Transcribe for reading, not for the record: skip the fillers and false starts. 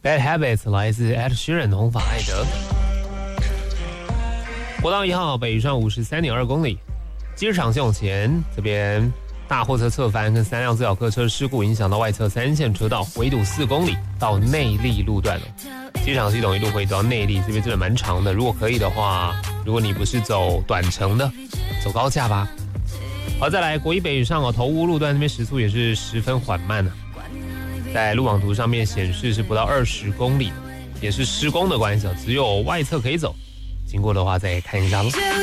Bad Habits 来自 Ed Sheeran 红发艾德。国道1号北上53.2公里，机场系统前这边大货车侧翻跟3辆自小客车事故影响到外侧3线车道，围堵4公里到内壢路段了。机场系统一路会走到内壢，这边真的蛮长的。如果可以的话，如果你不是走短程的，走高架吧。好，再来国一北上投屋路段那边时速也是十分缓慢在路网图上面显示是不到20公里，也是施工的关系只有外侧可以走。经过的话再看一下咯。